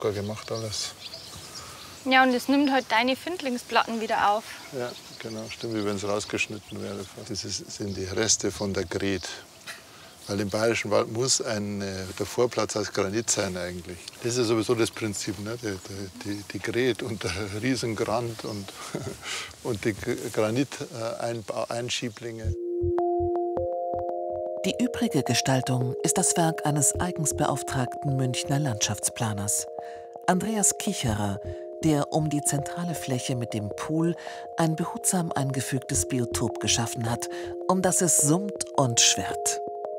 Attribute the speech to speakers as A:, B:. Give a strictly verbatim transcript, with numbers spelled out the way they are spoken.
A: locker gemacht alles.
B: Ja, und es nimmt halt deine Findlingsplatten wieder auf.
A: Ja, genau, stimmt, wie wenn es rausgeschnitten wäre. Das ist, sind die Reste von der Gret. Weil im Bayerischen Wald muss ein, äh, der Vorplatz aus Granit sein eigentlich. Das ist sowieso das Prinzip, ne? die, die, die Gret und der Riesengrant und, und die Graniteinschieblinge.
C: Die übrige Gestaltung ist das Werk eines eigens beauftragten Münchner Landschaftsplaners, Andreas Kicherer, der um die zentrale Fläche mit dem Pool ein behutsam eingefügtes Biotop geschaffen hat, um das es summt und schwirrt.